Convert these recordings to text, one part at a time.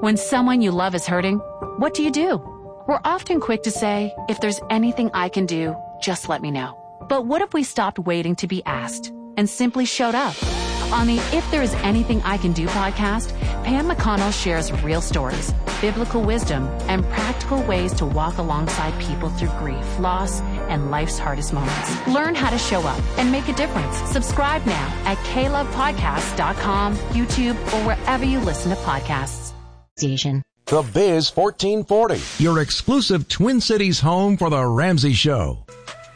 When someone you love is hurting, what do? We're often quick to say, if there's anything I can do, just let me know. But what if we stopped waiting to be asked and simply showed up? On the If There Is Anything I Can Do podcast, Pam McConnell shares real stories, biblical wisdom, and practical ways to walk alongside people through grief, loss, and life's hardest moments. Learn how to show up and make a difference. Subscribe now at KLovePodcasts.com, YouTube, or wherever you listen to podcasts. The Biz 1440, your exclusive Twin Cities home for The Ramsey Show.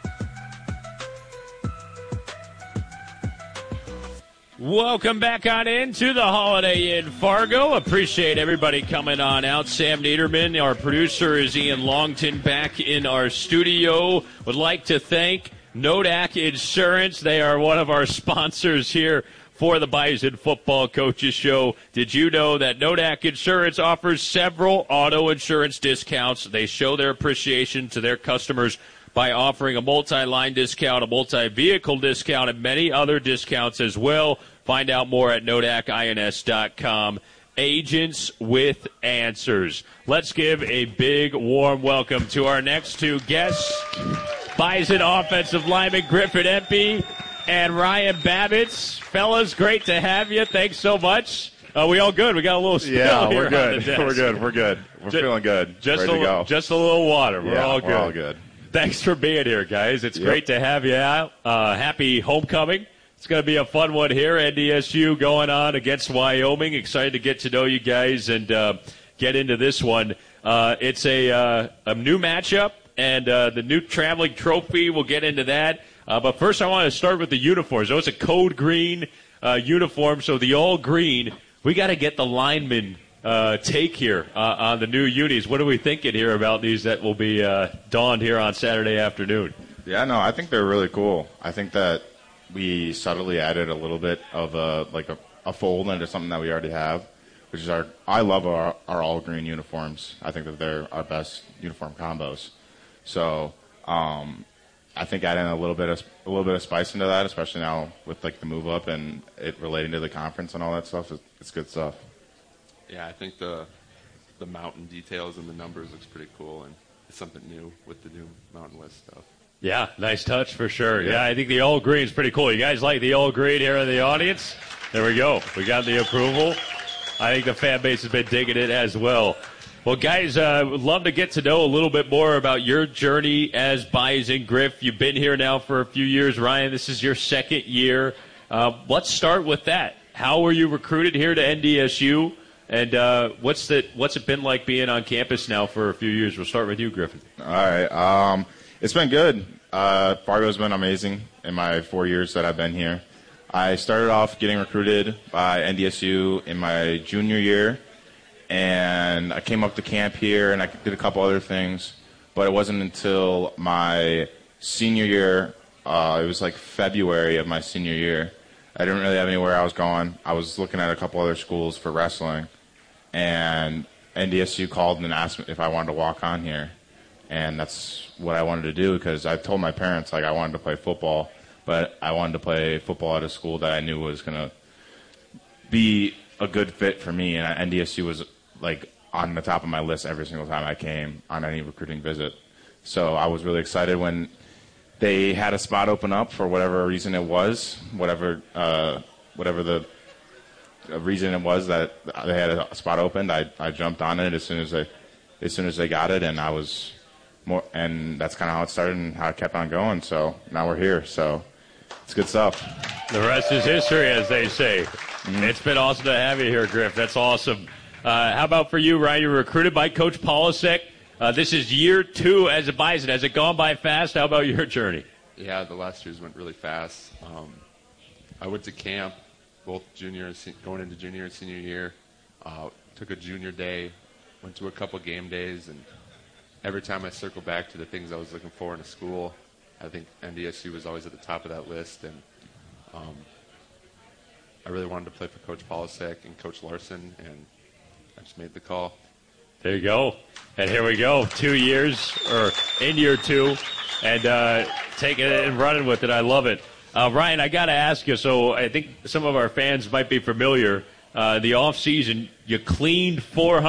Welcome back on into the Holiday Inn Fargo. Appreciate everybody coming on out. Sam Niederman, our producer, is Ian Longton back in our studio. Would like to thank Nodak Insurance. They are one of our sponsors here for the Bison Football Coaches Show. Did you know that Nodak Insurance offers several auto insurance discounts? They show their appreciation to their customers by offering a multi-line discount, a multi-vehicle discount, and many other discounts as well. Find out more at NodakINS.com. Agents with answers. Let's give a big, warm welcome to our next two guests, Bison offensive lineman Griffin Empey and Ryan Babbitts. Fellas, great to have you. Thanks so much. We all good? We got a little spill here. We're good. We're good. We're feeling good. Just ready to go. Just a little water. We're all good. We're all good. Thanks for being here, guys. It's great to have you out. Happy homecoming. It's going to be a fun one here. NDSU going on against Wyoming. Excited to get to know you guys and get into this one. It's a new matchup and the new traveling trophy. We'll get into that. But first I want to start with the uniforms. It's a code green uniform, so the all green. We got to get the lineman take here on the new unis. What are we thinking here about these that will be donned here on Saturday afternoon? Yeah, no, I think they're really cool. I think that we subtly added a little bit of a fold into something that we already have, which is I love our all green uniforms. I think that they're our best uniform combos. So I think adding a little bit of spice into that, especially now with like the move up and it relating to the conference and all that stuff, it's good stuff. Yeah, I think the mountain details and the numbers looks pretty cool, and it's something new with the new Mountain West stuff. Yeah, nice touch for sure. Yeah, I think the all green is pretty cool. You guys like the all green here in the audience? There we go. We got the approval. I think the fan base has been digging it as well. Well, guys, would love to get to know a little bit more about your journey as Bison. Griff, you've been here now for a few years. Ryan, this is your second year. Let's start with that. How were you recruited here to NDSU? And what's it been like being on campus now for a few years? We'll start with you, Griffin. All right. It's been good. Fargo's been amazing in my 4 years that I've been here. I started off getting recruited by NDSU in my junior year, and I came up to camp here, and I did a couple other things. But it wasn't until my senior year, it was like February of my senior year, I didn't really have anywhere I was going. I was looking at a couple other schools for wrestling, and NDSU called and asked me if I wanted to walk on here. And that's what I wanted to do because I told my parents, like, I wanted to play football, but I wanted to play football at a school that I knew was going to be a good fit for me. And NDSU was, like, on the top of my list every single time I came on any recruiting visit. So I was really excited when they had a spot open up for whatever reason it was, whatever the reason it was that they had a spot opened. I jumped on it as soon as they got it, and I was more, and that's kind of how it started and how it kept on going. So now we're here. So it's good stuff. The rest is history, as they say. Mm-hmm. It's been awesome to have you here, Griff. That's awesome. How about for you, Ryan? You were recruited by Coach Polasek. This is year 2 as a Bison. Has it gone by fast? How about your journey? Yeah, the last years went really fast. I went to camp, both going into junior and senior year. Took a junior day, went to a couple game days, and every time I circle back to the things I was looking for in a school, I think NDSU was always at the top of that list. And I really wanted to play for Coach Polasek and Coach Larson, and I just made the call. There you go. And here we go. 2 years, or in year 2, and taking it and running with it. I love it. Ryan, I got to ask you, so I think some of our fans might be familiar. The off season, you cleaned 400